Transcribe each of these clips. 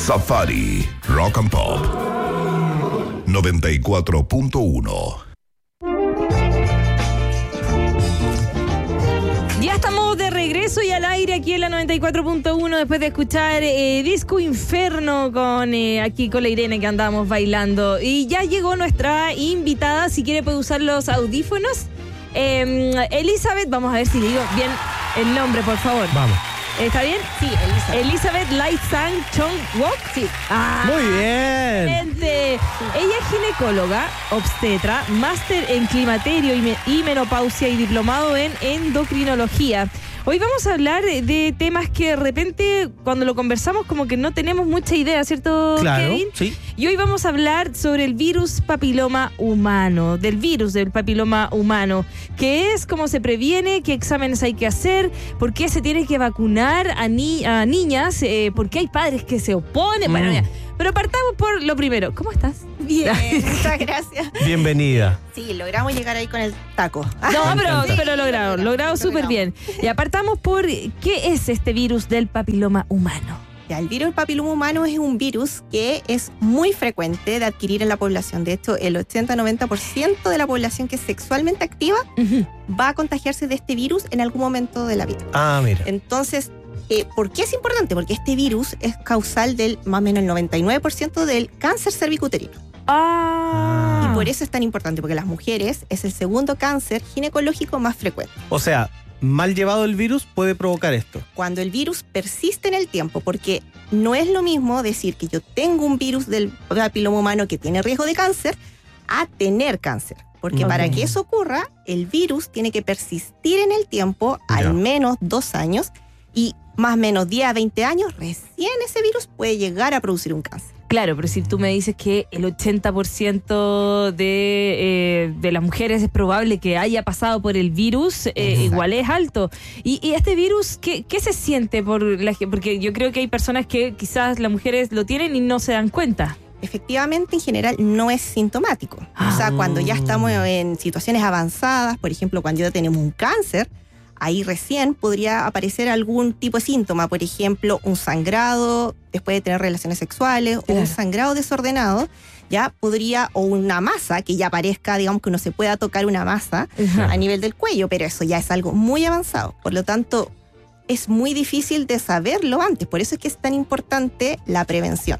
Safari Rock and Pop 94.1. Ya estamos de regreso y al aire aquí en la 94.1 después de escuchar Disco Inferno con aquí con la Irene que andábamos bailando. Y ya llegó nuestra invitada, si quiere puede usar los audífonos. Elizabeth, vamos a ver si le digo bien el nombre, por favor. Vamos. ¿Está bien? Sí, Elizabeth Lai Sang Chong Wok. Sí. Muy bien. Excelente. Ella es ginecóloga, obstetra, máster en climaterio y menopausia y diplomado en endocrinología. Hoy vamos a hablar de temas que de repente cuando lo conversamos como que no tenemos mucha idea, ¿cierto, Claro, Kevin? sí. Y hoy vamos a hablar sobre el virus papiloma humano, del virus del papiloma humano. ¿Qué es? ¿Cómo se previene? ¿Qué exámenes hay que hacer? ¿Por qué se tiene que vacunar a niñas? ¿Por qué hay padres que se oponen? Bueno, ya. Pero partamos por lo primero. ¿Cómo estás? Bien, muchas gracias. Bienvenida. Sí, logramos llegar ahí con el taco. No, pero logrado súper bien. Y apartamos por ¿qué es este virus del papiloma humano? Ya, el virus del papiloma humano es un virus que es muy frecuente de adquirir en la población. De hecho, el 80-90% de la población que es sexualmente activa va a contagiarse de este virus en algún momento de la vida. Ah, mira. Entonces, ¿por qué es importante? Porque este virus es causal del más o menos el 99% del cáncer cervicuterino. Ah. Y por eso es tan importante, porque las mujeres es el segundo cáncer ginecológico más frecuente. O sea, mal llevado el virus puede provocar esto. Cuando el virus persiste en el tiempo, porque no es lo mismo decir que yo tengo un virus del papiloma humano que tiene riesgo de cáncer a tener cáncer. Porque para que eso ocurra, el virus tiene que persistir en el tiempo al menos 2 años y más o menos 10 a 20 años, recién ese virus puede llegar a producir un cáncer. Claro, pero si tú me dices que el 80% de las mujeres es probable que haya pasado por el virus, igual es alto. Y este virus, ¿qué se siente por la gente? Porque yo creo que hay personas que quizás las mujeres lo tienen y no se dan cuenta. Efectivamente, en general, no es sintomático. O sea, cuando ya estamos en situaciones avanzadas, por ejemplo, cuando ya tenemos un cáncer, ahí recién podría aparecer algún tipo de síntoma, por ejemplo, un sangrado después de tener relaciones sexuales, o un sangrado desordenado, ya podría, o una masa que ya aparezca, digamos que uno se pueda tocar una masa a nivel del cuello, pero eso ya es algo muy avanzado. Por lo tanto, es muy difícil de saberlo antes, por eso es que es tan importante la prevención.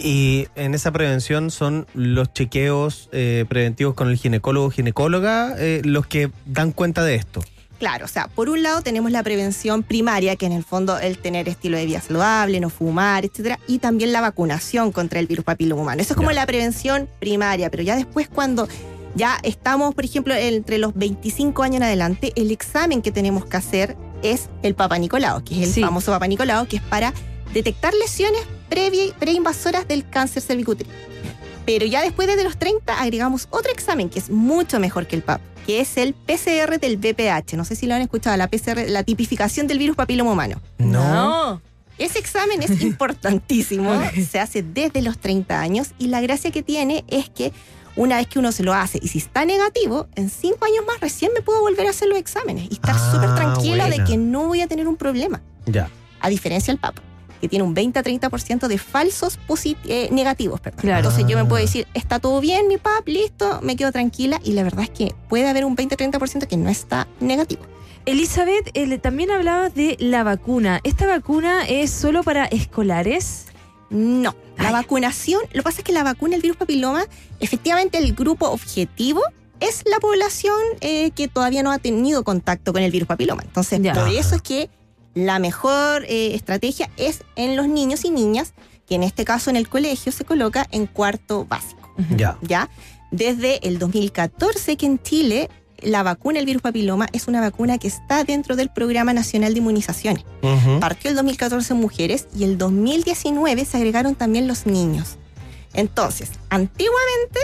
Y en esa prevención son los chequeos preventivos con el ginecólogo o ginecóloga los que dan cuenta de esto. Claro, o sea, por un lado tenemos la prevención primaria, que en el fondo el tener estilo de vida saludable, no fumar, etcétera, y también la vacunación contra el virus papiloma humano. Eso es como la prevención primaria, pero ya después cuando ya estamos, por ejemplo, entre los 25 años en adelante, el examen que tenemos que hacer es el Papa Nicolau, que es el famoso Papa Nicolau, que es para detectar lesiones preinvasoras del cáncer cervicuterino. Pero ya después de los 30 agregamos otro examen que es mucho mejor que el PAP, que es el PCR del VPH. No sé si lo han escuchado, la PCR, la tipificación del virus papiloma humano. No. Ese examen es importantísimo, se hace desde los 30 años y la gracia que tiene es que una vez que uno se lo hace y si está negativo, en 5 años más recién me puedo volver a hacer los exámenes y estar súper tranquila de que no voy a tener un problema. Ya. A diferencia del PAP, que tiene un 20-30% de falsos negativos. Claro. Entonces yo me puedo decir, está todo bien mi PAP, listo, me quedo tranquila, y la verdad es que puede haber un 20-30% que no está negativo. Elizabeth, también hablabas de la vacuna. ¿Esta vacuna es solo para escolares? No, la vacunación, lo que pasa es que la vacuna del virus papiloma, efectivamente el grupo objetivo es la población que todavía no ha tenido contacto con el virus papiloma. Entonces, por eso es que la mejor estrategia es en los niños y niñas, que en este caso en el colegio se coloca en 4º básico. ¿Ya? Desde el 2014 que en Chile la vacuna del virus papiloma es una vacuna que está dentro del Programa Nacional de Inmunizaciones. Partió el 2014 en mujeres y el 2019 se agregaron también los niños. Entonces, antiguamente,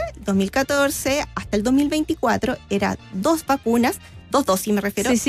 2014 hasta el 2024, era 2 vacunas, 2 dosis me refiero, el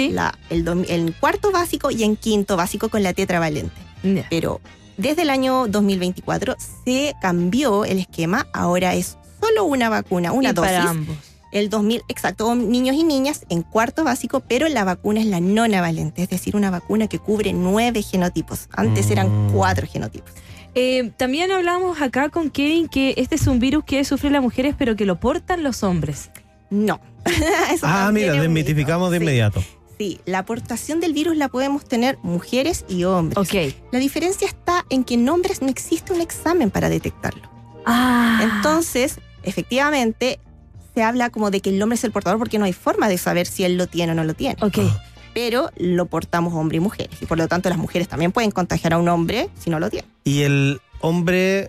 4º básico y en 5º básico con la tetravalente. Pero desde el año 2024 se cambió el esquema, ahora es solo una vacuna, una dosis. Para ambos. Exacto, niños y niñas en 4º básico, pero la vacuna es la nonavalente, es decir, una vacuna que cubre 9 genotipos. Antes eran 4 genotipos. También hablamos acá con Kevin que este es un virus que sufren las mujeres, pero que lo portan los hombres. No. Mira, desmitificamos de inmediato. Sí, la aportación del virus la podemos tener mujeres y hombres. Ok. La diferencia está en que en hombres no existe un examen para detectarlo. Entonces, efectivamente, se habla como de que el hombre es el portador porque no hay forma de saber si él lo tiene o no lo tiene. Ok. Pero lo portamos hombres y mujeres. Y por lo tanto, las mujeres también pueden contagiar a un hombre si no lo tiene. ¿Y el hombre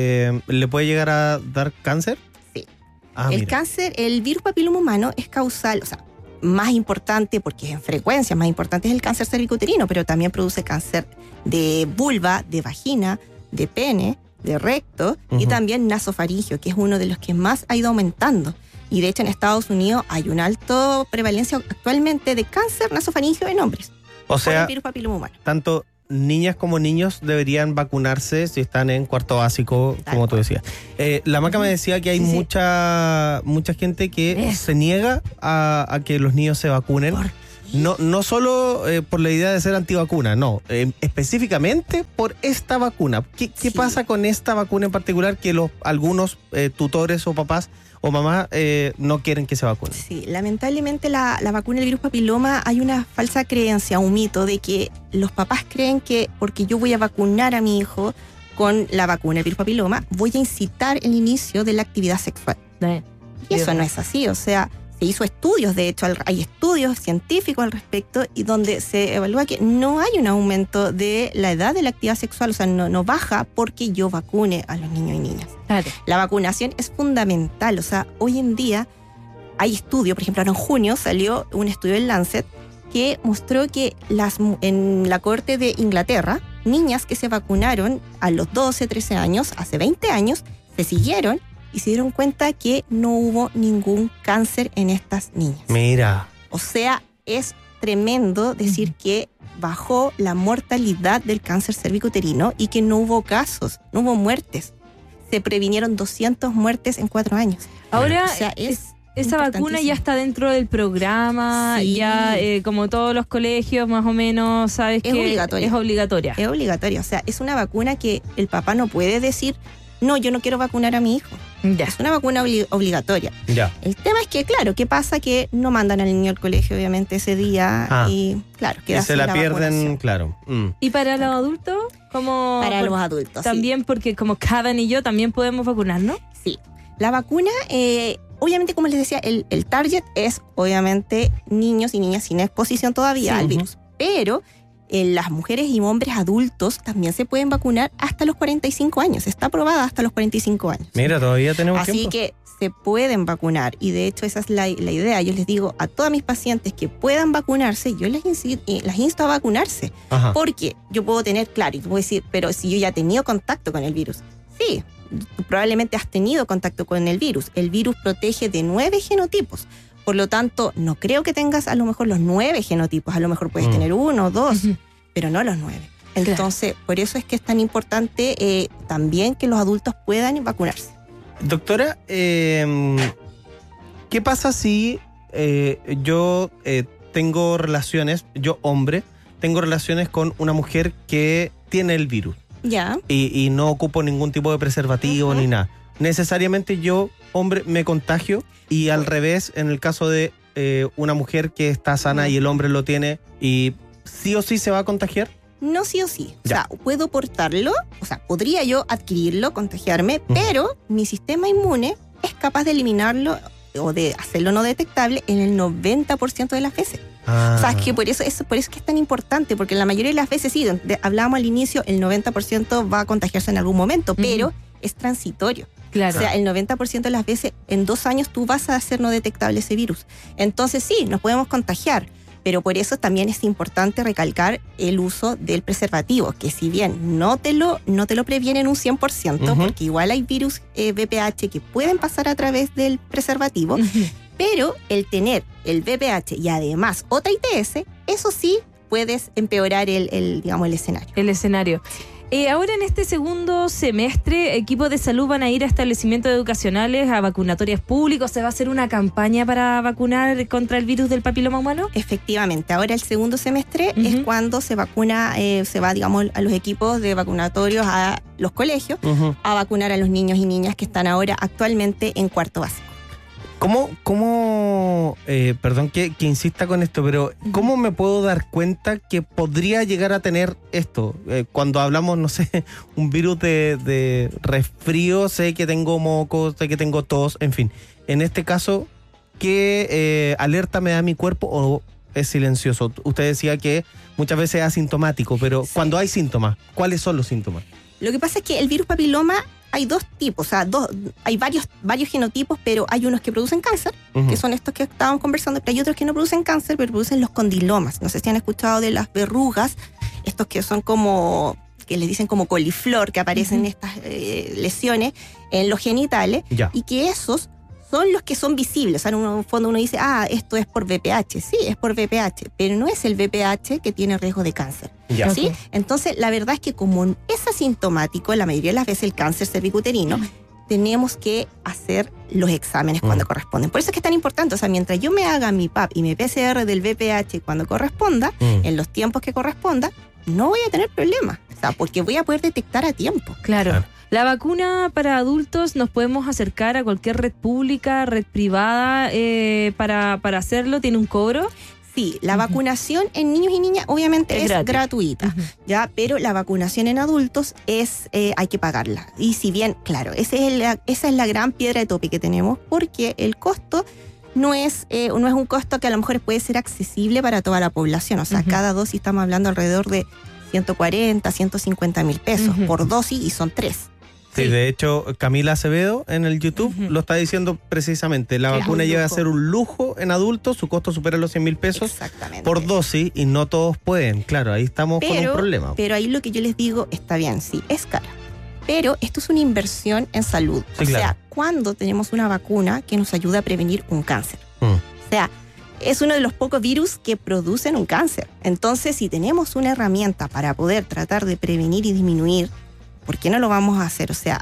le puede llegar a dar cáncer? Sí. Mira. Cáncer, el virus papiloma humano es causal, o sea, más importante, porque es en frecuencia más importante, es el cáncer cervicuterino, pero también produce cáncer de vulva, de vagina, de pene, de recto y también nasofaringio, que es uno de los que más ha ido aumentando. Y de hecho en Estados Unidos hay una alta prevalencia actualmente de cáncer nasofaringio en hombres. O sea, por el virus papiloma humano. Tanto niñas como niños deberían vacunarse si están en cuarto básico, como tú decías. La Maca me decía que hay mucha gente que se niega a que los niños se vacunen. No solo por la idea de ser antivacuna, no, específicamente por esta vacuna. ¿Qué pasa con esta vacuna en particular que algunos tutores o papás o mamás no quieren que se vacunen? Sí, lamentablemente la vacuna del virus papiloma hay una falsa creencia, un mito de que los papás creen que porque yo voy a vacunar a mi hijo con la vacuna del virus papiloma, voy a incitar el inicio de la actividad sexual. Y eso no es así, o sea, se hizo estudios, de hecho hay estudios científicos al respecto y donde se evalúa que no hay un aumento de la edad de la actividad sexual, o sea, no baja porque yo vacune a los niños y niñas. Claro. La vacunación es fundamental, o sea, hoy en día hay estudios, por ejemplo, ahora en junio salió un estudio en Lancet que mostró que en la corte de Inglaterra, niñas que se vacunaron a los 12, 13 años, hace 20 años, se siguieron y se dieron cuenta que no hubo ningún cáncer en estas niñas. Mira. O sea, es tremendo decir que bajó la mortalidad del cáncer cervicuterino y que no hubo casos, no hubo muertes. Se previnieron 200 muertes en 4 años. Ahora, o sea, esa vacuna ya está dentro del programa, Sí. ya como todos los colegios más o menos, sabes Es que obligatoria. es obligatoria. Es obligatoria, o sea, es una vacuna que el papá no puede decir, no, yo no quiero vacunar a mi hijo. Ya. Es una vacuna obligatoria. Ya. El tema es que, claro, ¿qué pasa? Que no mandan al niño al colegio, obviamente, ese día y, claro, queda Y se sin la pierden, vacunación. claro. ¿Y para los adultos? Como Para los adultos, también, porque como Kevin y yo también podemos vacunarnos. Sí. La vacuna, obviamente, como les decía, el target es, obviamente, niños y niñas sin exposición todavía al virus. Pero las mujeres y hombres adultos también se pueden vacunar hasta los 45 años. Está aprobada hasta los 45 años. Mira, todavía tenemos Así tiempo. que se pueden vacunar. Y de hecho, esa es la idea. Yo les digo a todas mis pacientes que puedan vacunarse, yo las insto a vacunarse. Ajá. Porque yo puedo tener, claro, y puedo decir, pero si yo ya he tenido contacto con el virus. Sí, probablemente has tenido contacto con el virus. El virus protege de 9 genotipos. Por lo tanto, no creo que tengas a lo mejor los 9 genotipos. A lo mejor puedes tener 1 o 2, pero no los 9. Entonces, por eso es que es tan importante también que los adultos puedan vacunarse. Doctora, ¿qué pasa si yo tengo relaciones, yo hombre, tengo relaciones con una mujer que tiene el virus? Ya. Y no ocupo ningún tipo de preservativo ni nada. Necesariamente yo, hombre, me contagio y al revés, en el caso de una mujer que está sana y el hombre lo tiene, y sí o sí se va a contagiar. No sí o sí. Ya. O sea, puedo portarlo, o sea, podría yo adquirirlo, contagiarme, pero mi sistema inmune es capaz de eliminarlo o de hacerlo no detectable en el 90% de las veces. O sea, es que por eso es que es tan importante, porque la mayoría de las veces, sí, hablábamos al inicio, el 90% va a contagiarse en algún momento, pero es transitorio. Claro. O sea, el 90% de las veces, en 2 años tú vas a hacer no detectable ese virus. Entonces sí, nos podemos contagiar, pero por eso también es importante recalcar el uso del preservativo, que si bien no te lo previenen un 100%, porque igual hay virus VPH que pueden pasar a través del preservativo, pero el tener el VPH y además otra ITS, eso sí puedes empeorar el escenario. El escenario. Ahora en este segundo semestre, equipos de salud van a ir a establecimientos educacionales, a vacunatorios públicos. ¿Se va a hacer una campaña para vacunar contra el virus del papiloma humano? Efectivamente, ahora el segundo semestre es cuando se vacuna, se va, digamos, a los equipos de vacunatorios, a los colegios, a vacunar a los niños y niñas que están ahora actualmente en cuarto básico. Perdón que insista con esto, pero ¿cómo me puedo dar cuenta que podría llegar a tener esto? Cuando hablamos, no sé, un virus de resfrío, sé que tengo moco, sé que tengo tos, en fin. En este caso, ¿qué alerta me da mi cuerpo o es silencioso? Usted decía que muchas veces es asintomático, pero sí. Cuando hay síntomas, ¿cuáles son los síntomas? Lo que pasa es que el virus papiloma hay dos tipos, o sea, hay varios genotipos, pero hay unos que producen cáncer, que son estos que estábamos conversando, pero hay otros que no producen cáncer, pero producen los condilomas. No sé si han escuchado de las verrugas, estos que son como, que les dicen como coliflor, que aparecen estas lesiones en los genitales, y que esos son los que son visibles. O sea, en un fondo uno dice, esto es por VPH. Sí, es por VPH, pero no es el VPH que tiene riesgo de cáncer. ¿Sí? Okay. Entonces, la verdad es que como es asintomático, la mayoría de las veces el cáncer cervicuterino, tenemos que hacer los exámenes cuando corresponden. Por eso es que es tan importante. O sea, mientras yo me haga mi PAP y mi PCR del VPH cuando corresponda, en los tiempos que corresponda, no voy a tener problema. O sea, porque voy a poder detectar a tiempo. Claro. La vacuna para adultos, ¿nos podemos acercar a cualquier red pública, red privada para hacerlo? ¿Tiene un cobro? Sí, la vacunación en niños y niñas obviamente es gratuita, ¿ya? Pero la vacunación en adultos hay que pagarla. Y si bien, claro, esa es la gran piedra de tope que tenemos, porque el costo no es un costo que a lo mejor puede ser accesible para toda la población. O sea, cada dosis estamos hablando alrededor de 140, 150 mil pesos por dosis y son 3. Sí, de hecho, Camila Acevedo en el YouTube lo está diciendo precisamente. La vacuna llega a ser un lujo en adultos, su costo supera los 100 mil pesos por dosis y no todos pueden. Claro, ahí estamos con un problema. Pero ahí lo que yo les digo está bien, sí, es cara. Pero esto es una inversión en salud. Sí, sea, cuando tenemos una vacuna que nos ayuda a prevenir un cáncer. O sea, es uno de los pocos virus que producen un cáncer. Entonces, si tenemos una herramienta para poder tratar de prevenir y disminuir, ¿por qué no lo vamos a hacer? O sea,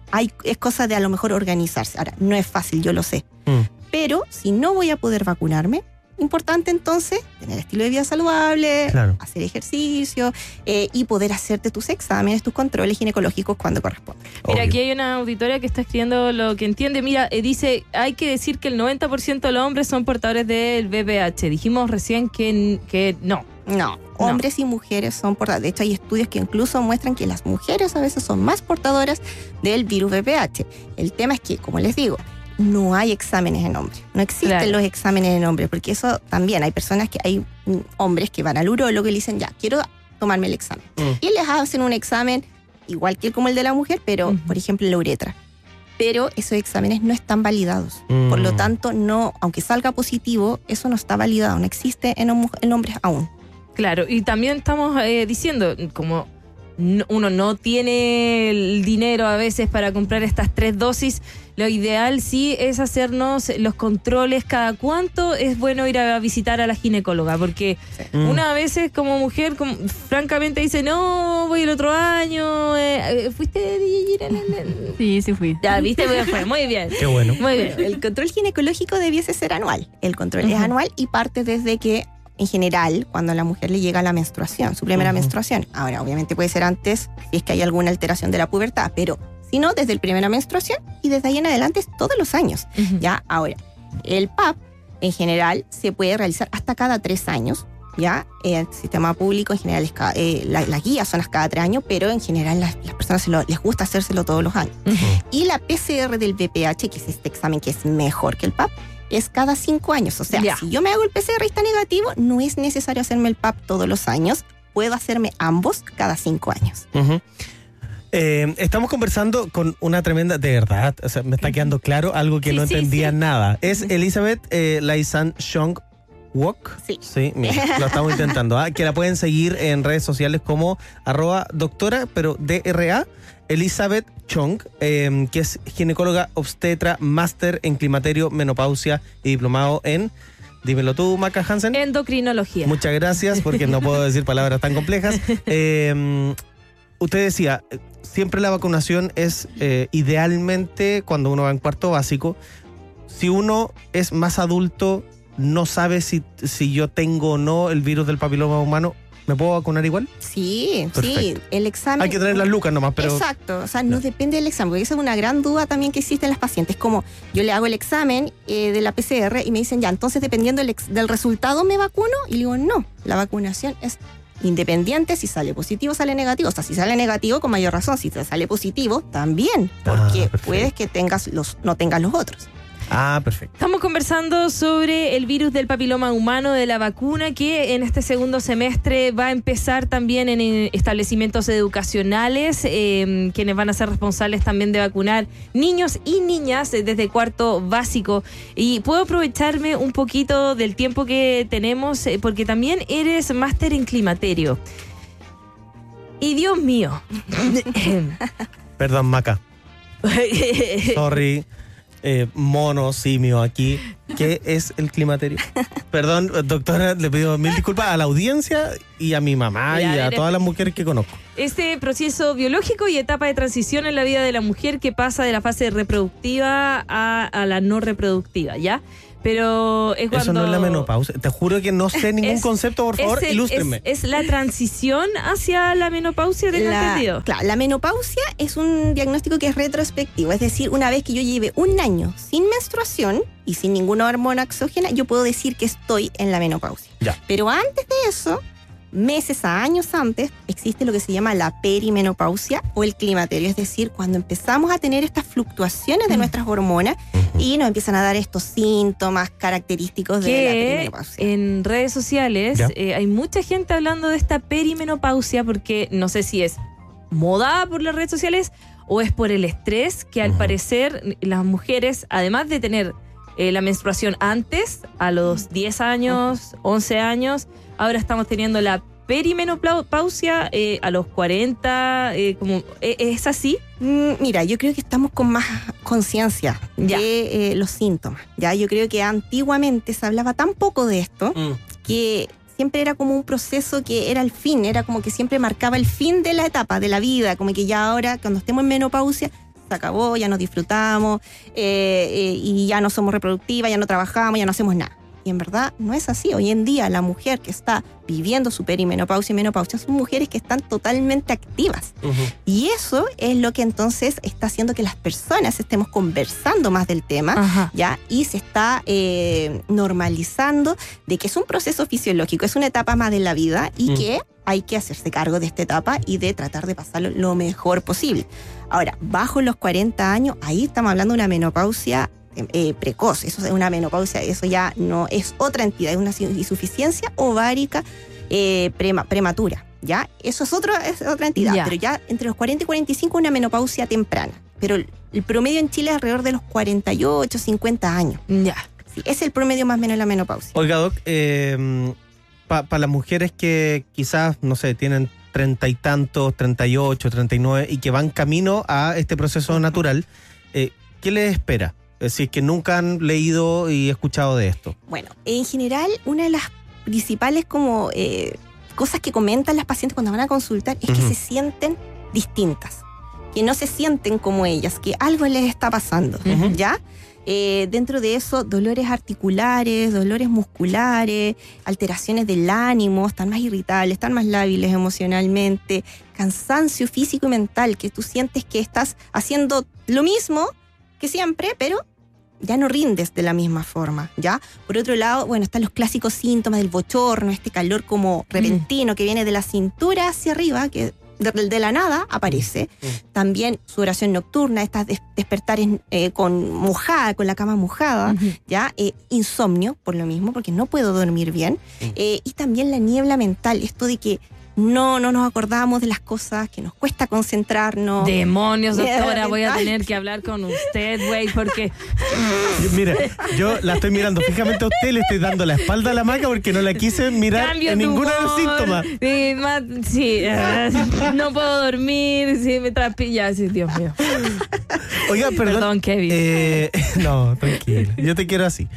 es cosa de a lo mejor organizarse. Ahora, no es fácil, yo lo sé. Pero si no voy a poder vacunarme, importante entonces tener estilo de vida saludable, hacer ejercicio y poder hacerte tus exámenes, tus controles ginecológicos cuando corresponde. Mira, aquí hay una auditoria que está escribiendo lo que entiende. Mira, dice, hay que decir que el 90% de los hombres son portadores del VPH. Dijimos recién que no. No, hombres y mujeres son portadores. De hecho, hay estudios que incluso muestran que las mujeres a veces son más portadoras del virus VPH. El tema es que, como les digo, no hay exámenes en hombres. No existen los exámenes en hombres, porque eso también hay hombres que van al urólogo y le dicen, ya, quiero tomarme el examen. Y les hacen un examen igual que como el de la mujer, pero, por ejemplo, la uretra. Pero esos exámenes no están validados. Por lo tanto, no, aunque salga positivo, eso no está validado, no existe en hombres aún. Claro, y también estamos diciendo, como uno no tiene el dinero a veces para comprar estas 3 dosis, lo ideal sí es hacernos los controles. ¿Cada cuánto es bueno ir a visitar a la ginecóloga? Porque una veces como mujer, francamente dice, no, voy el otro año. ¿Fuiste? Sí fui. Ya, ¿viste? Muy bien. Qué bueno. Muy bien. El control ginecológico debiese ser anual. El control es anual y parte desde que, en general, cuando a la mujer le llega la menstruación, su primera menstruación. Ahora, obviamente puede ser antes, si es que hay alguna alteración de la pubertad, pero si no, desde la primera menstruación y desde ahí en adelante todos los años. ¿Ya? Ahora, el PAP, en general, se puede realizar hasta cada 3 años. ¿Ya? El sistema público, en general, las guías son cada 3 años, pero en general las personas les gusta hacérselo todos los años. Y la PCR del VPH, que es este examen que es mejor que el PAP, es cada 5 años. O sea, si yo me hago el PCR y está negativo, no es necesario hacerme el PAP todos los años. Puedo hacerme ambos cada 5 años. Estamos conversando con una tremenda, de verdad, o sea, me está quedando claro algo que no entendía nada. Es Elizabeth Laisan Chong Wok. Sí, mira, lo estamos intentando. Que la pueden seguir en redes sociales como @doctora, pero DRA, Elizabeth Chong, que es ginecóloga obstetra, máster en climaterio, menopausia y diplomado en, dímelo tú, Maca Hansen. Endocrinología. Muchas gracias, porque no puedo decir palabras tan complejas. usted decía, siempre la vacunación es idealmente cuando uno va en cuarto básico. Si uno es más adulto, no sabe si yo tengo o no el virus del papiloma humano, ¿me puedo vacunar igual? Sí, perfecto. sí, el examen... Hay que tener las lucas nomás, pero... Exacto, o sea, no depende del examen, porque esa es una gran duda también que existe en las pacientes, como yo le hago el examen de la PCR y me dicen, ya, entonces dependiendo del resultado me vacuno, y le digo, no, la vacunación es independiente, si sale positivo o sale negativo, o sea, si sale negativo con mayor razón, si te sale positivo también, porque puedes que no tengas los otros. Ah, perfecto. Estamos conversando sobre el virus del papiloma humano de la vacuna que en este segundo semestre va a empezar también en establecimientos educacionales, quienes van a ser responsables también de vacunar niños y niñas desde cuarto básico. Y puedo aprovecharme un poquito del tiempo que tenemos porque también eres máster en climaterio. Y Dios mío. Perdón, Maca. Sorry. Mono, simio aquí. ¿Qué es el climaterio? Perdón, doctora, le pido mil disculpas a la audiencia y a mi mamá y a todas las mujeres que conozco. Este proceso biológico y etapa de transición en la vida de la mujer que pasa de la fase reproductiva a la no reproductiva, ¿ya? Pero es cuando... Eso no es la menopausia. Te juro que no sé ningún concepto, por favor, ilústrenme. Es la transición hacia la menopausia, tengo entendido. Claro, la menopausia es un diagnóstico que es retrospectivo, es decir, una vez que yo lleve un año sin menstruación y sin ninguna hormona exógena, yo puedo decir que estoy en la menopausia. Ya. Pero antes de eso, meses a años antes, existe lo que se llama la perimenopausia o el climaterio, es decir, cuando empezamos a tener estas fluctuaciones de nuestras hormonas y nos empiezan a dar estos síntomas característicos de la perimenopausia. En redes sociales hay mucha gente hablando de esta perimenopausia porque no sé si es moda por las redes sociales o es por el estrés que al parecer las mujeres, además de tener la menstruación antes, a los 10 años, 11 años, ahora estamos teniendo la perimenopausia a los 40, ¿es así? Mira, yo creo que estamos con más conciencia de los síntomas. Ya, yo creo que antiguamente se hablaba tan poco de esto que siempre era como un proceso que era el fin, era como que siempre marcaba el fin de la etapa de la vida, como que ya ahora cuando estemos en menopausia se acabó, ya nos disfrutamos y ya no somos reproductivas, ya no trabajamos, ya no hacemos nada. Y en verdad no es así. Hoy en día la mujer que está viviendo su perimenopausia y menopausia son mujeres que están totalmente activas. Y eso es lo que entonces está haciendo que las personas estemos conversando más del tema, ¿ya? Y se está normalizando de que es un proceso fisiológico, es una etapa más de la vida y que hay que hacerse cargo de esta etapa y de tratar de pasarlo lo mejor posible. Ahora, bajo los 40 años, ahí estamos hablando de una menopausia precoz, eso es una menopausia, eso ya no es otra entidad, es una insuficiencia ovárica prematura, ¿ya? Eso es otra entidad, pero ya entre los 40 y 45 una menopausia temprana, pero el promedio en Chile es alrededor de los 48, 50 años. Ya. Sí, es el promedio más o menos de la menopausia. Oiga, Doc, para las mujeres que quizás, no sé, tienen 30 y tantos, 38, 39 y que van camino a este proceso natural, ¿qué les espera? Si es que nunca han leído y escuchado de esto. Bueno, en general, una de las principales como cosas que comentan las pacientes cuando van a consultar es que se sienten distintas, que no se sienten como ellas, que algo les está pasando, ¿ya? Dentro de eso, dolores articulares, dolores musculares, alteraciones del ánimo, están más irritables, están más lábiles emocionalmente, cansancio físico y mental, que tú sientes que estás haciendo lo mismo que siempre, pero ya no rindes de la misma forma, ¿ya? Por otro lado, bueno, están los clásicos síntomas del bochorno, este calor como repentino que viene de la cintura hacia arriba, que de la nada aparece. También sudoración nocturna, estas despertares con la cama mojada, ¿ya? Insomnio, por lo mismo, porque no puedo dormir bien. Y también la niebla mental, esto de que no nos acordamos de las cosas, que nos cuesta concentrarnos. Demonios, doctora, voy a tener que hablar con usted, güey, porque... Mira, yo la estoy mirando fijamente a usted, le estoy dando la espalda a la Maca porque no la quise mirar en ninguno de los síntomas. Sí, no puedo dormir, sí, me traspilla, sí, Dios mío. Oiga, Perdón, Kevin. No, tranquilo. Yo te quiero así.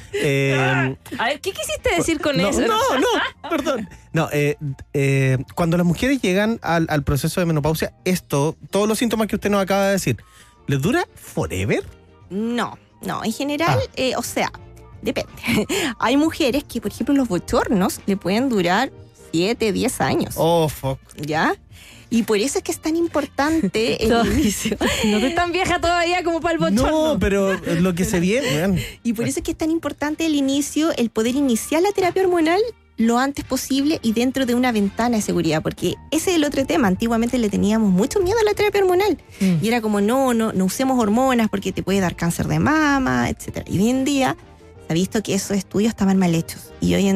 A ver, ¿qué quisiste decir con eso? No, perdón. No, cuando las mujeres llegan al proceso de menopausia, todos los síntomas que usted nos acaba de decir, ¿les dura forever? No, en general, o sea, depende. Hay mujeres que, por ejemplo, los bochornos le pueden durar 7, 10 años. Oh, fuck. ¿Ya? Y por eso es que es tan importante el inicio. No estoy tan vieja todavía como para el bochorno. No, pero lo que se viene. Y por eso es que es tan importante el inicio, el poder iniciar la terapia hormonal lo antes posible y dentro de una ventana de seguridad, porque ese es el otro tema. Antiguamente le teníamos mucho miedo a la terapia hormonal. Y era como, no usemos hormonas porque te puede dar cáncer de mama, etcétera. Y hoy en día se ha visto que esos estudios estaban mal hechos.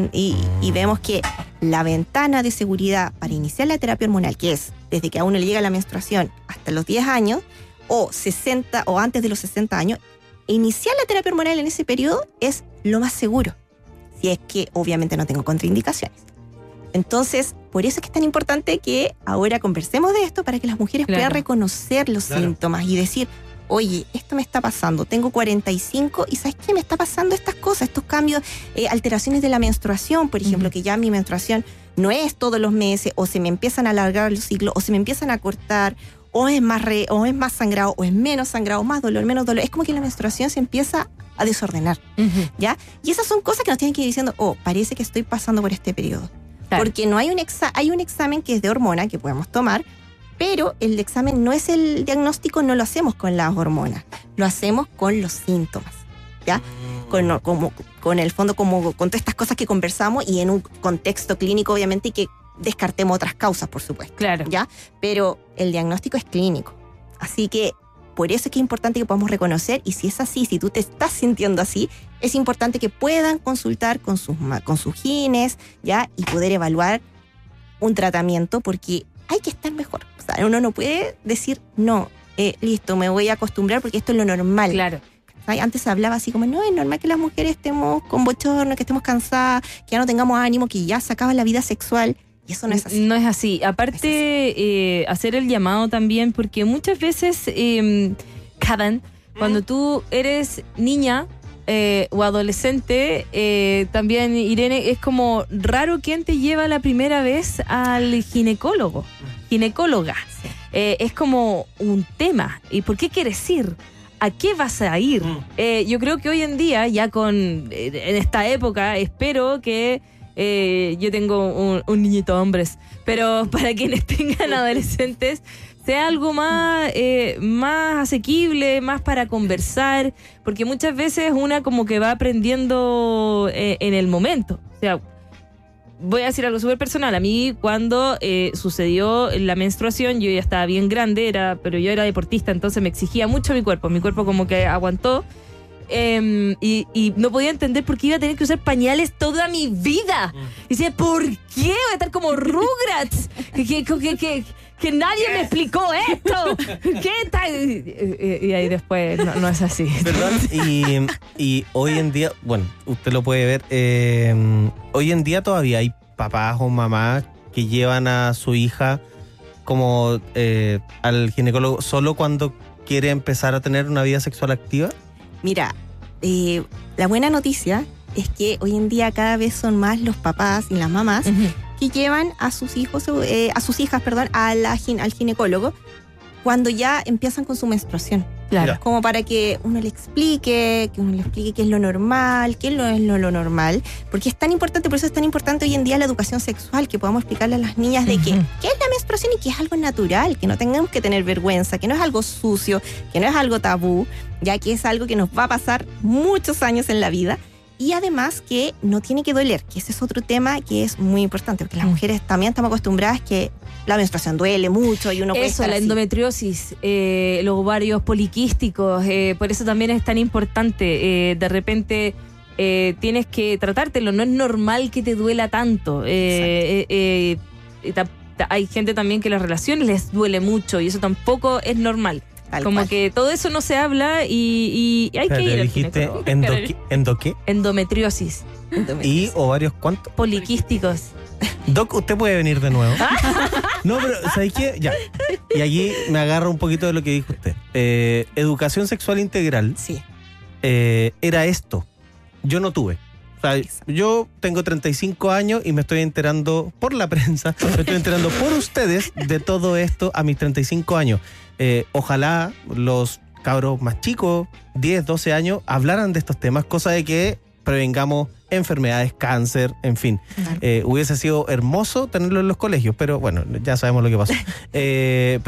Y vemos que la ventana de seguridad para iniciar la terapia hormonal, que es desde que a uno le llega la menstruación hasta los 10 años, o 60 o antes de los 60 años, iniciar la terapia hormonal en ese periodo es lo más seguro. Si es que obviamente no tengo contraindicaciones. Entonces, por eso es que es tan importante que ahora conversemos de esto para que las mujeres puedan reconocer los síntomas y decir, oye, esto me está pasando, tengo 45 y ¿sabes qué? Me está pasando estas cosas, estos cambios, alteraciones de la menstruación, por ejemplo, que ya mi menstruación no es todos los meses, o se me empiezan a alargar los ciclos, o se me empiezan a cortar, o es más sangrado, o es menos sangrado, más dolor, menos dolor. Es como que la menstruación se empieza a desordenar, ¿ya? Y esas son cosas que nos tienen que ir diciendo, parece que estoy pasando por este periodo. Claro. Porque no hay un examen que es de hormona que podemos tomar, pero el examen no es el diagnóstico, no lo hacemos con las hormonas, lo hacemos con los síntomas, ¿ya? Con el fondo, como con todas estas cosas que conversamos y en un contexto clínico, obviamente, y que descartemos otras causas, por supuesto. Claro. ¿Ya? Pero el diagnóstico es clínico. Así que por eso es que es importante que podamos reconocer, y si es así, si tú te estás sintiendo así, es importante que puedan consultar con sus gines, ¿ya? Y poder evaluar un tratamiento, porque hay que estar mejor. O sea, uno no puede decir, no, listo, me voy a acostumbrar porque esto es lo normal. Claro. Antes se hablaba así como, no, es normal que las mujeres estemos con bochorno, que estemos cansadas, que ya no tengamos ánimo, que ya se acaba la vida sexual. Y eso no es así. No es así. Aparte, hacer el llamado también, porque muchas veces, cuando tú eres niña o adolescente, también, Irene, es como raro quién te lleva la primera vez al ginecóloga. Sí. Es como un tema. ¿Y por qué quieres ir? ¿A qué vas a ir? Yo creo que hoy en día, ya en esta época, espero que yo tengo un niñito hombres, pero para quienes tengan adolescentes sea algo más asequible, más para conversar, porque muchas veces una como que va aprendiendo en el momento. O sea, voy a decir algo súper personal. A mí cuando sucedió la menstruación, yo ya estaba bien grande, pero yo era deportista, entonces me exigía mucho mi cuerpo como que aguantó. Y no podía entender por qué iba a tener que usar pañales toda mi vida. Y decía, ¿por qué voy a estar como Rugrats? Que nadie me explicó esto. ¿Qué tal? Y ahí después no es así. Perdón, y hoy en día, bueno, usted lo puede ver, hoy en día todavía hay papás o mamás que llevan a su hija como al ginecólogo solo cuando quiere empezar a tener una vida sexual activa. Mira, la buena noticia es que hoy en día cada vez son más los papás y las mamás que llevan a sus hijos, a sus hijas, al ginecólogo cuando ya empiezan con su menstruación. Claro. Como para que uno le explique qué es lo normal, qué no es lo normal, porque es tan importante, por eso es tan importante hoy en día la educación sexual, que podamos explicarle a las niñas de qué es la menstruación y que es algo natural, que no tengamos que tener vergüenza, que no es algo sucio, que no es algo tabú, ya que es algo que nos va a pasar muchos años en la vida. Y además que no tiene que doler, que ese es otro tema que es muy importante, porque las mujeres también estamos acostumbradas que la menstruación duele mucho y uno puede eso, estar la así. Endometriosis, los ovarios poliquísticos, por eso también es tan importante. De repente tienes que tratártelo, no es normal que te duela tanto. Hay gente también que las relaciones les duele mucho y eso tampoco es normal. Tal como cual. que todo eso no se habla y hay que ir al dijiste ginecólogo. ¿Qué? Endometriosis. ¿Y ovarios cuántos? Poliquísticos. Doc, ¿usted puede venir de nuevo? No, pero ¿sabes qué? Ya. Y aquí me agarro un poquito de lo que dijo usted. Educación sexual integral. Sí. Era esto. Yo no tuve. O sea, yo tengo 35 años y me estoy enterando por la prensa, me estoy enterando por ustedes de todo esto a mis 35 años. Ojalá los cabros más chicos, 10, 12 años, hablaran de estos temas, cosa de que prevengamos enfermedades, cáncer, en fin. Hubiese sido hermoso tenerlo en los colegios, pero bueno, ya sabemos lo que pasó.